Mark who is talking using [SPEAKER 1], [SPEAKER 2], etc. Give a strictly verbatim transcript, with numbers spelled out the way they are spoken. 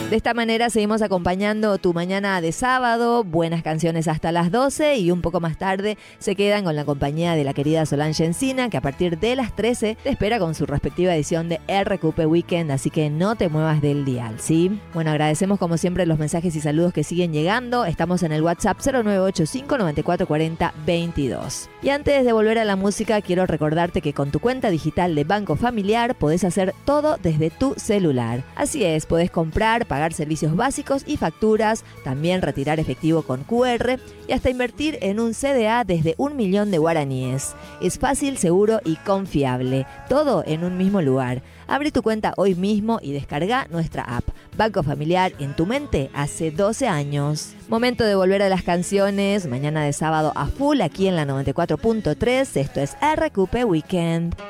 [SPEAKER 1] De esta manera seguimos acompañando tu mañana de sábado, buenas canciones hasta las doce y un poco más tarde se quedan con la compañía de la querida Solange Encina, que a partir de las trece te espera con su respectiva edición de R Q P Weekend, así que no te muevas del dial, ¿sí? Bueno, agradecemos como siempre los mensajes y saludos que siguen llegando. Estamos en el WhatsApp cero nueve ocho cinco, nueve cuatro cuatro cero, veintidós. Y antes de volver a la música, quiero recordarte que con tu cuenta digital de Banco Familiar podés hacer todo desde tu celular. Así es, podés comprar, pagar servicios básicos y facturas, también retirar efectivo con Q R y hasta invertir en un C D A desde un millón de guaraníes. Es fácil, seguro y confiable, todo en un mismo lugar. Abre tu cuenta hoy mismo y descarga nuestra app. Banco Familiar en tu mente hace doce años. Momento de volver a las canciones, mañana de sábado a full aquí en la noventa y cuatro punto tres. Esto es R Q P Weekend.